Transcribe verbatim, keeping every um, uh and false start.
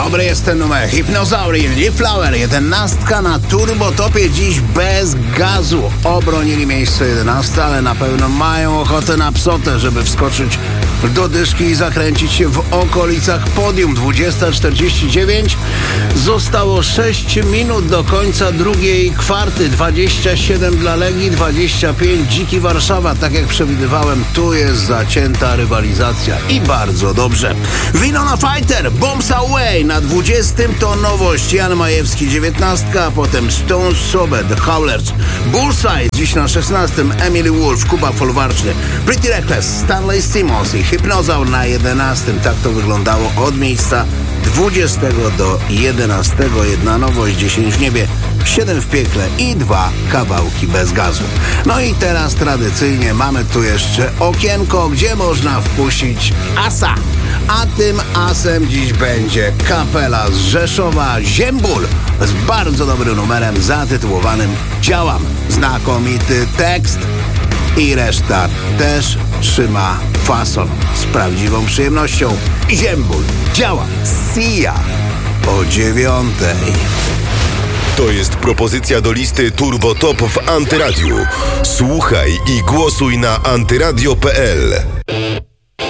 Dobry jest ten numer. Hypnozauri, Lee Flower, jedenastka na Turbotopie, dziś bez gazu. Obronili miejsce jedenaste, ale na pewno mają ochotę na psotę, żeby wskoczyć do dyszki i zakręcić się w okolicach podium. dwudziesta czterdzieści dziewięć. Zostało sześć minut do końca drugiej kwarty. dwadzieścia siedem dla Legii, dwadzieścia pięć Dziki Warszawa. Tak jak przewidywałem, tu jest zacięta rywalizacja i bardzo dobrze. Winona Fighter, Bombs Away na dwudziestym to nowość. Jan Majewski dziewiętnastka, a potem Stone Sober, The Howlers. Bullseye dziś na szesnastym Emily Wolf, Kuba Folwarczny, Pretty Reckless, Stanley Simmons i Hypnozaur na jedenastym. Tak to wyglądało od miejsca dwudziestego do jedenastego. Jedna nowość, dziesięć w niebie, siedem w piekle i dwa kawałki bez gazu. No i teraz tradycyjnie mamy tu jeszcze okienko, gdzie można wpuścić asa. A tym asem dziś będzie kapela z Rzeszowa, Ziembul, z bardzo dobrym numerem zatytułowanym Działam. Znakomity tekst i reszta też trzyma fason. Z prawdziwą przyjemnością Ziembul, Działam, Sia o dziewiątej. To jest propozycja do listy Turbo Top w Antyradiu. Słuchaj i głosuj na antyradio kropka pe el.